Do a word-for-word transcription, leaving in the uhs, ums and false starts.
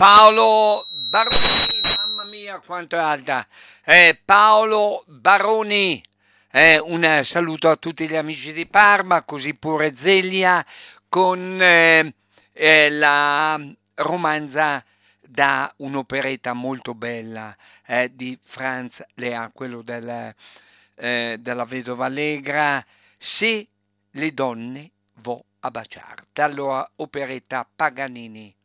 Paolo Baroni, mamma mia quanto è alta, eh, Paolo Baroni, eh, un saluto a tutti gli amici di Parma, così pure Zelia con eh, eh, la romanza da un'operetta molto bella eh, di Franz Lea, quello del, eh, della vedova Allegra, Se le donne vo a baciar, dall'operetta Paganini.